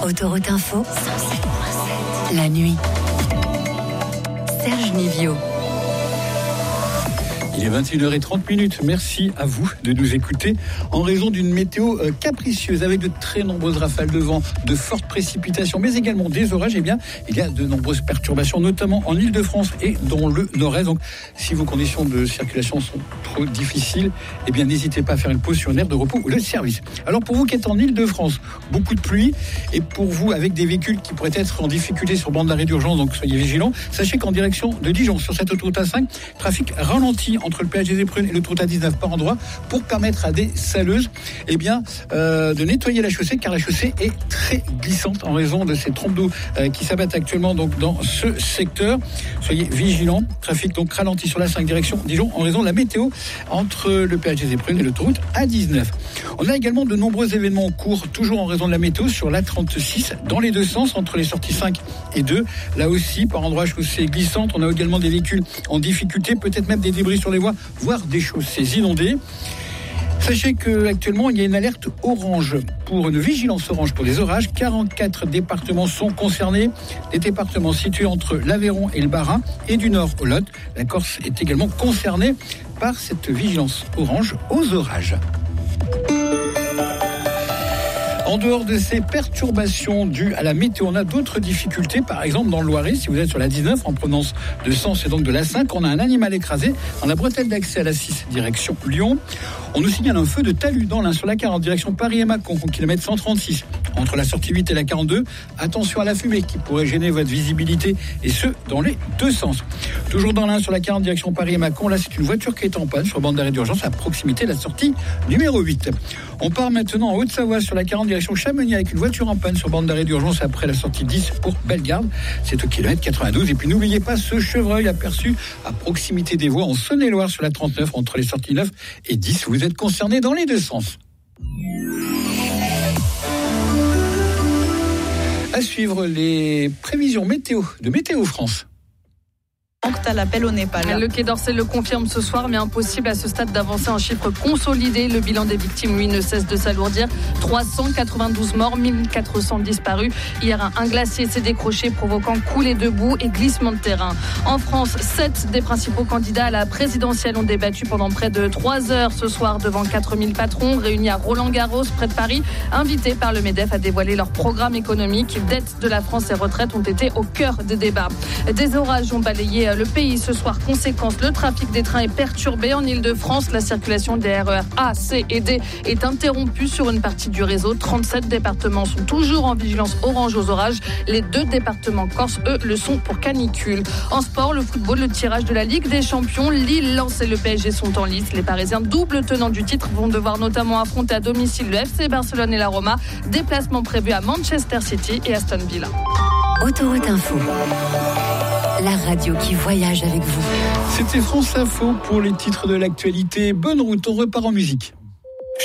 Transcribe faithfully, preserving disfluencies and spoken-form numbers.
Autoroute Info, la nuit. Serge Nivio. Il est vingt et une heures trente. Merci à vous de nous écouter en raison d'une météo capricieuse avec de très nombreuses rafales de vent, de fortes précipitations, mais également des orages. Eh bien, il y a de nombreuses perturbations, notamment en Île-de-France et dans le nord-est. Donc, si vos conditions de circulation sont trop difficiles, eh bien, n'hésitez pas à faire une pause sur une aire de repos ou de service. Alors, pour vous qui êtes en Île-de-France, beaucoup de pluie, et pour vous avec des véhicules qui pourraient être en difficulté sur bande d'arrêt d'urgence, donc soyez vigilants. Sachez qu'en direction de Dijon, sur cette autoroute A cinq, trafic ralenti entre le péage des Éprunes et l'autoroute A dix-neuf par endroit pour permettre à des saleuses eh bien, euh, de nettoyer la chaussée, car la chaussée est très glissante en raison de ces trompes d'eau euh, qui s'abattent actuellement donc, dans ce secteur. Soyez vigilants. Trafic donc ralenti sur la cinq direction Dijon en raison de la météo entre le péage des Éprunes et l'autoroute A dix-neuf. On a également de nombreux événements en cours, toujours en raison de la météo, sur l'A trente-six dans les deux sens entre les sorties cinq et deux. Là aussi, par endroits, chaussée glissante. On a également des véhicules en difficulté, peut-être même des débris sur les voies, voire des chaussées inondées. Sachez qu'actuellement, il y a une alerte orange pour une vigilance orange pour les orages. quarante-quatre départements sont concernés. Des départements situés entre l'Aveyron et le Bas-Rhin et du Nord au Lot. La Corse est également concernée par cette vigilance orange aux orages. En dehors de ces perturbations dues à la météo, on a d'autres difficultés. Par exemple, dans le Loiret, si vous êtes sur la dix-neuf, en provenance de Sens et donc de l'A cinq, on a un animal écrasé dans la bretelle d'accès à l'A six, direction Lyon. On nous signale un feu de talus dans l'Ain sur la quarante, direction Paris et Mâcon, au kilomètre cent trente-six. Entre la sortie huit et la quarante-deux, attention à la fumée qui pourrait gêner votre visibilité, et ce, dans les deux sens. Toujours dans l'Ain sur la quarante, direction Paris et Mâcon, là, c'est une voiture qui est en panne sur bande d'arrêt d'urgence à proximité de la sortie numéro huit. On part maintenant en Haute-Savoie sur la quarante, direction Chamonix, avec une voiture en panne sur bande d'arrêt d'urgence après la sortie dix pour Bellegarde. C'est au kilomètre quatre-vingt-douze. Et puis n'oubliez pas ce chevreuil aperçu à proximité des voies en Saône-et-Loire sur la trente-neuf entre les sorties neuf et dix. Vous êtes concernés dans les deux sens. À suivre les prévisions météo de Météo France. À l'appel au Népal. Le Quai d'Orsay le confirme ce soir, mais impossible à ce stade d'avancer un chiffre consolidé. Le bilan des victimes, lui, ne cesse de s'alourdir. trois cent quatre-vingt-douze morts, mille quatre cents disparus. Hier, un glacier s'est décroché, provoquant coulées de boue et glissement de terrain. En France, sept des principaux candidats à la présidentielle ont débattu pendant près de trois heures ce soir devant quatre mille patrons réunis à Roland-Garros, près de Paris, invités par le MEDEF à dévoiler leur programme économique. Dette de la France et retraite ont été au cœur des débats. Des orages ont balayé le pays ce soir. Conséquence, le trafic des trains est perturbé en Île-de-France. La circulation des R E R A, C et D est interrompue sur une partie du réseau. trente-sept départements sont toujours en vigilance orange aux orages. Les deux départements corses, eux, le sont pour canicule. En sport, le football, le tirage de la Ligue des Champions. Lille, Lens et le P S G sont en lice. Les Parisiens, double tenants du titre, vont devoir notamment affronter à domicile le F C Barcelone et la Roma. Déplacement prévu à Manchester City et Aston Villa. Autoroute Info. La radio qui voyage avec vous. C'était France Info pour les titres de l'actualité. Bonne route, on repart en musique.